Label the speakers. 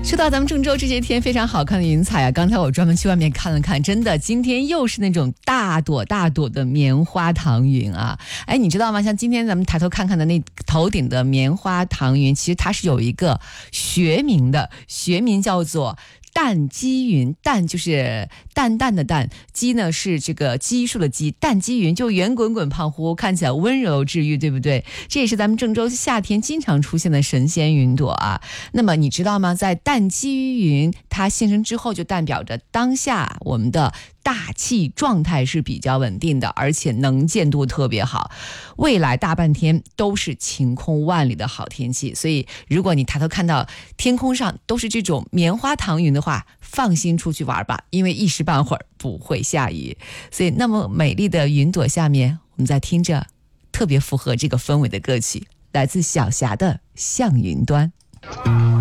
Speaker 1: 说到咱们郑州这些天非常好看的云彩啊，刚才我专门去外面看了看，真的今天又是那种大朵大朵的棉花糖云啊。哎，你知道吗？像今天咱们抬头看看的那头顶的棉花糖云，其实它是有一个学名的，学名叫做淡基云。淡就是淡淡的淡，基呢是这个基数的基，淡基云就圆滚滚胖乎乎，看起来温柔治愈，对不对？这也是咱们郑州夏天经常出现的神仙云朵啊。那么你知道吗？在淡基云它现身之后，就代表着当下我们的大气状态是比较稳定的，而且能见度特别好，未来大半天都是晴空万里的好天气。所以如果你抬头看到天空上都是这种棉花糖云的话，放心出去玩吧，因为一时半会儿不会下雨。所以那么美丽的云朵下面，我们在听着特别符合这个氛围的歌曲，来自小霞的《向云端》。